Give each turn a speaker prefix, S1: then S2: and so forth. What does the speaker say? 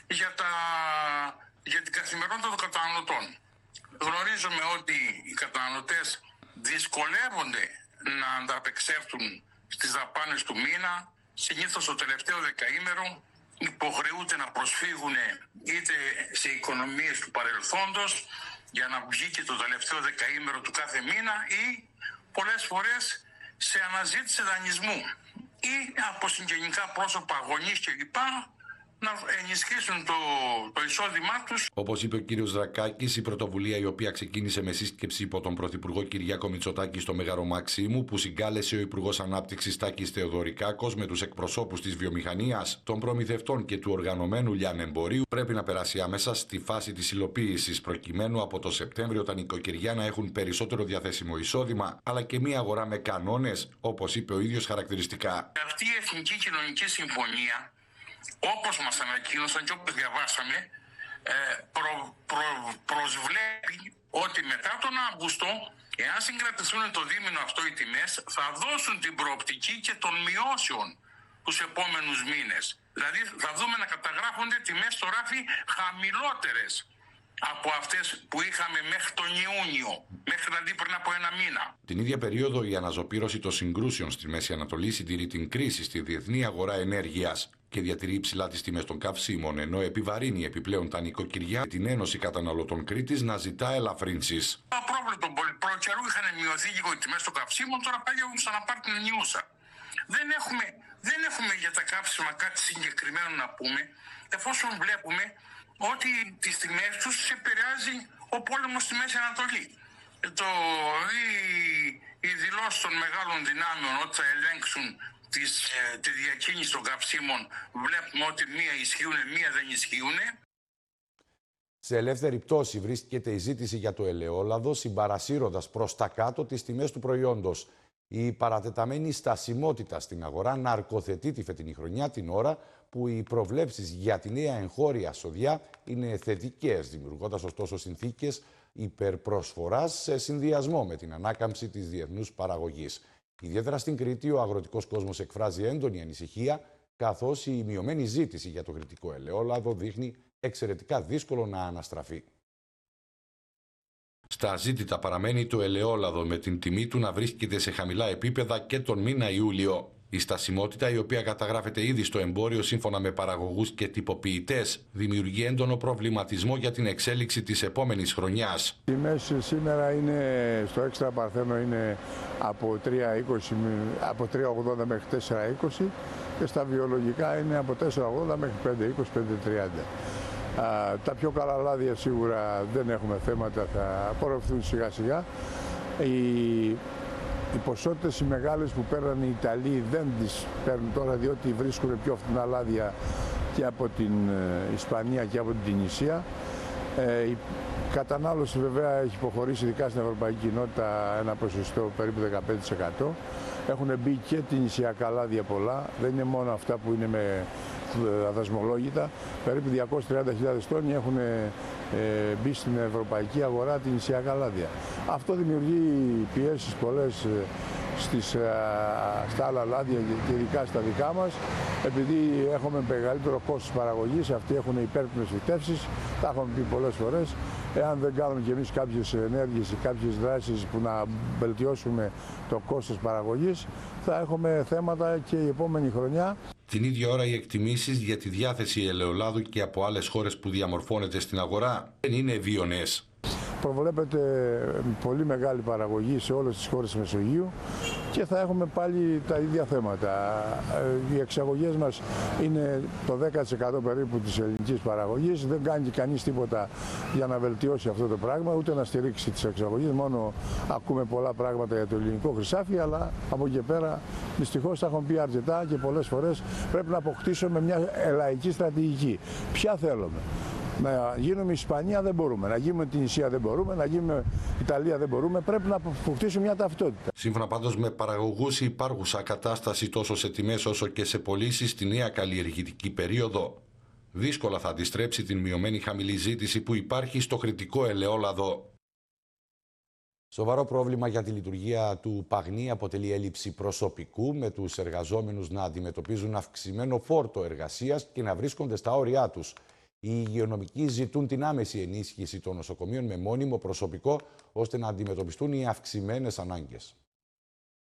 S1: για την καθημερινότητα των καταναλωτών. Γνωρίζουμε ότι οι καταναλωτές δυσκολεύονται να ανταπεξέλθουν στις δαπάνες του μήνα. Συνήθως το τελευταίο δεκαήμερο υποχρεούνται να προσφύγουν είτε σε οικονομίες του παρελθόντος για να βγει και το τελευταίο δεκαήμερο του κάθε μήνα ή πολλές φορές σε αναζήτηση δανεισμού ή από συγγενικά πρόσωπα, γονείς κλπ. Να ενισχύσουν το εισόδημά τους.
S2: Όπως είπε ο κύριος Δρακάκης, η πρωτοβουλία, η οποία ξεκίνησε με σύσκεψη υπό τον Πρωθυπουργό Κυριάκο Μητσοτάκη στο Μέγαρο Μαξίμου, που συγκάλεσε ο Υπουργός Ανάπτυξης Τάκης Θεοδωρικάκος με τους εκπροσώπους της βιομηχανίας, των προμηθευτών και του οργανωμένου λιανεμπορίου, πρέπει να περάσει άμεσα στη φάση της υλοποίησης, προκειμένου από το Σεπτέμβριο τα νοικοκυριά να έχουν περισσότερο διαθέσιμο εισόδημα, αλλά και μια αγορά με κανόνες, όπως είπε ο ίδιος χαρακτηριστικά.
S1: Αυτή η Εθνική Κοινωνική Συμφωνία, όπως μας ανακοίνωσαν και όπως διαβάσαμε, προσβλέπει ότι μετά τον Αύγουστο, εάν συγκρατηθούν το δίμηνο αυτό οι τιμές, θα δώσουν την προοπτική και των μειώσεων τους επόμενους μήνες. Δηλαδή θα δούμε να καταγράφονται τιμές στο ράφι χαμηλότερες από αυτές που είχαμε μέχρι τον Ιούνιο, μέχρι δηλαδή πριν από ένα μήνα.
S2: Την ίδια περίοδο η αναζωπήρωση των συγκρούσεων στη Μέση Ανατολή συντηρεί την κρίση στη διεθνή αγορά ενέργειας και διατηρεί υψηλά τις τιμές των καυσίμων, ενώ επιβαρύνει επιπλέον τα νοικοκυριά και την Ένωση Καταναλωτών Κρήτης να ζητά ελαφρύνσεις.
S1: Απρόβλεπτο πολύ καιρού είχαν μειωθεί λίγο οι τιμές των καυσίμων, τώρα πάλι έχουν ξαναπάρει την ενιούσα. Δεν έχουμε για τα καύσιμα κάτι συγκεκριμένο να πούμε, εφόσον βλέπουμε ότι τις τιμές τους επηρεάζει ο πόλεμος στη Μέση Ανατολή. Οι δηλώσεις των μεγάλων δυνάμεων ότι θα ελέγξουν τη διακίνηση των καυσίμων, βλέπουμε ότι μία ισχύουν, μία δεν ισχύουν.
S3: Σε ελεύθερη πτώση βρίσκεται η ζήτηση για το ελαιόλαδο, συμπαρασύροντας προς τα κάτω τις τιμές του προϊόντος. Η παρατεταμένη στασιμότητα στην αγορά ναρκοθετεί τη φετινή χρονιά, την ώρα που οι προβλέψεις για τη νέα εγχώρια σοδιά είναι θετικές, δημιουργώντας ωστόσο συνθήκες υπερπροσφοράς σε συνδυασμό με την ανάκαμψη της διεθνούς παραγωγής. Ιδιαίτερα στην Κρήτη, ο αγροτικός κόσμος εκφράζει έντονη ανησυχία, καθώς η μειωμένη ζήτηση για το κρητικό ελαιόλαδο δείχνει εξαιρετικά δύσκολο να αναστραφεί.
S2: Στα ζήτητα παραμένει το ελαιόλαδο, με την τιμή του να βρίσκεται σε χαμηλά επίπεδα και τον μήνα Ιούλιο. Η στασιμότητα, η οποία καταγράφεται ήδη στο εμπόριο σύμφωνα με παραγωγούς και τυποποιητές, δημιουργεί έντονο προβληματισμό για την εξέλιξη της επόμενης χρονιάς.
S4: Η μέση σήμερα είναι στο έξτρα παρθένο είναι από 3,80 μέχρι 4,20 και στα βιολογικά είναι από 4,80 μέχρι 5,20, 5,30. Τα πιο καλά λάδια σίγουρα δεν έχουμε θέματα, θα απορροφηθούν σιγά σιγά. Οι ποσότητες οι μεγάλες που παίρνουν οι Ιταλοί δεν τις παίρνουν τώρα, διότι βρίσκουν πιο φθηνά λάδια και από την Ισπανία και από την Τινησία. Η κατανάλωση βέβαια έχει υποχωρήσει, ειδικά στην Ευρωπαϊκή Κοινότητα, ένα ποσοστό περίπου 15%. Έχουν μπει και τινησιακά λάδια πολλά, δεν είναι μόνο αυτά που είναι με αδασμολόγητα. Περίπου 230.000 τόνοι έχουν μπει στην ευρωπαϊκή αγορά τινησιακά λάδια. Αυτό δημιουργεί πιέσεις πολλές στα άλλα λάδια και ειδικά στα δικά μας, επειδή έχουμε μεγαλύτερο κόστος παραγωγής, αυτοί έχουν υπέρπνες φυτεύσεις, τα έχουμε πει πολλές φορές. Εάν δεν κάνουμε κι εμείς κάποιες ενέργειες ή κάποιες δράσεις που να βελτιώσουμε το κόστος παραγωγής, θα έχουμε θέματα και η επόμενη χρονιά.
S2: Την ίδια ώρα οι εκτιμήσεις για τη διάθεση ελαιολάδου και από άλλες χώρες που διαμορφώνεται στην αγορά δεν είναι ευίωνες.
S4: Προβλέπεται πολύ μεγάλη παραγωγή σε όλες τις χώρες της Μεσογείου και θα έχουμε πάλι τα ίδια θέματα. Οι εξαγωγές μας είναι το 10% περίπου της ελληνικής παραγωγής. Δεν κάνει κανείς τίποτα για να βελτιώσει αυτό το πράγμα, ούτε να στηρίξει τις εξαγωγές. Μόνο ακούμε πολλά πράγματα για το ελληνικό χρυσάφι, αλλά από εκεί πέρα δυστυχώς τα έχουν πει αρκετά και πολλές φορές πρέπει να αποκτήσουμε μια λαϊκή στρατηγική. Ποια θέλουμε? Να γίνουμε Ισπανία δεν μπορούμε, να γίνουμε την Ισία δεν μπορούμε, να γίνουμε Ιταλία δεν μπορούμε. Πρέπει να αποκτήσουμε μια ταυτότητα.
S2: Σύμφωνα πάντως με παραγωγούς, η υπάρχουσα κατάσταση τόσο σε τιμές όσο και σε πωλήσεις στη νέα καλλιεργητική περίοδο δύσκολα θα αντιστρέψει την μειωμένη χαμηλή ζήτηση που υπάρχει στο κρητικό ελαιόλαδο.
S3: Σοβαρό πρόβλημα για τη λειτουργία του Παγνή αποτελεί έλλειψη προσωπικού, με τους εργαζόμενους να αντιμετωπίζουν αυξημένο φόρτο εργασίας και να βρίσκονται στα όρια τους. Οι υγειονομικοί ζητούν την άμεση ενίσχυση των νοσοκομείων με μόνιμο προσωπικό, ώστε να αντιμετωπιστούν οι αυξημένες ανάγκες.